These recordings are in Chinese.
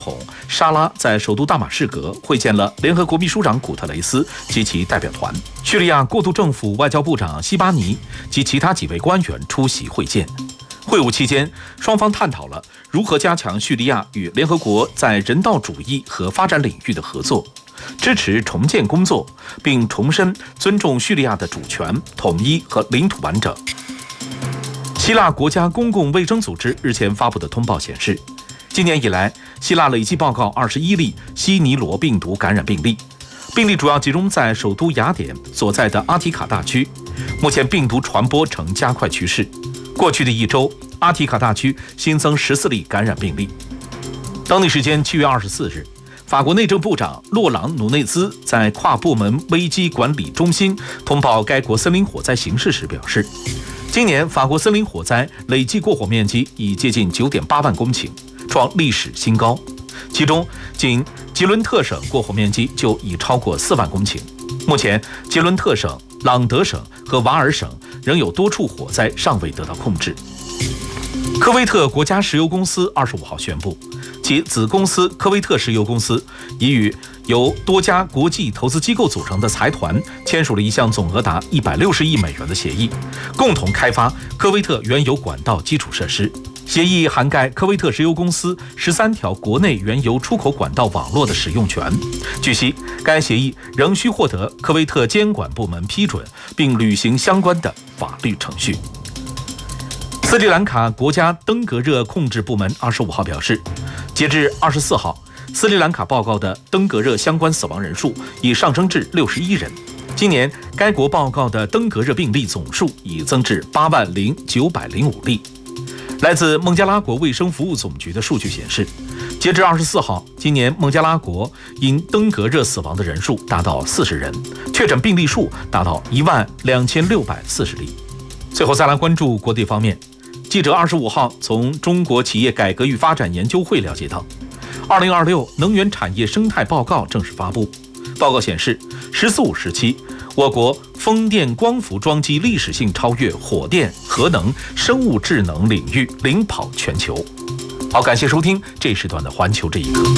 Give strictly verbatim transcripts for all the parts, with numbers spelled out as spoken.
沙拉在首都大马士革会见了联合国秘书长古特雷斯及其代表团，叙利亚过渡政府外交部长西巴尼及其他几位官员出席会见。会晤期间，双方探讨了如何加强叙利亚与联合国在人道主义和发展领域的合作，支持重建工作，并重申尊重叙利亚的主权、统一和领土完整。希腊国家公共卫生组织日前发布的通报显示，今年以来，希腊累计报告二十一例西尼罗病毒感染病例，病例主要集中在首都雅典所在的阿提卡大区。目前病毒传播呈加快趋势。过去的一周，阿提卡大区新增十四例感染病例。当地时间七月二十四日，法国内政部长洛朗努内兹在跨部门危机管理中心通报该国森林火灾形势时表示，今年法国森林火灾累计过火面积已接近 九点八万公顷，创历史新高，其中仅吉伦特省过火面积就已超过四万公顷。目前，吉伦特省、朗德省和瓦尔省仍有多处火灾尚未得到控制。科威特国家石油公司二十五号宣布，其子公司科威特石油公司已与由多家国际投资机构组成的财团签署了一项总额达一百六十亿美元的协议，共同开发科威特原油管道基础设施。协议涵盖科威特石油公司十三条国内原油出口管道网络的使用权。据悉，该协议仍需获得科威特监管部门批准，并履行相关的法律程序。斯里兰卡国家登革热控制部门二十五号表示，截至二十四号，斯里兰卡报告的登革热相关死亡人数已上升至六十一人。今年，该国报告的登革热病例总数已增至八万零九百零五例。来自孟加拉国卫生服务总局的数据显示，截至二十四号，今年孟加拉国因登革热死亡的人数达到四十人，确诊病例数达到一万两千六百四十例。最后再来关注国际方面，记者二十五号从中国企业改革与发展研究会了解到，二零二六能源产业生态报告正式发布。报告显示，十四五时期，我国风电光伏装机历史性超越火电、核能、生物智能领域，领跑全球。好，感谢收听这时段的环球这一刻。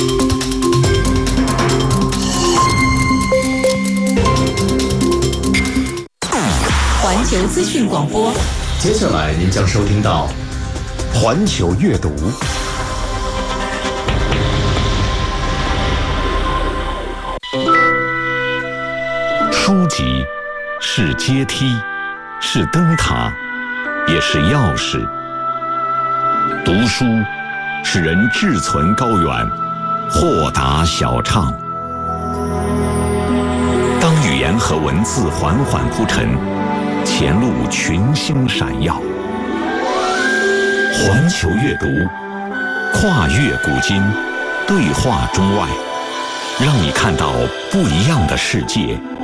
环球资讯广播， 接下来您将收听到环球阅读。书籍是阶梯，是灯塔，也是钥匙。读书使人志存高远，豁达小畅。当语言和文字缓缓铺陈，前路群星闪耀。环球阅读，跨越古今，对话中外，让你看到不一样的世界，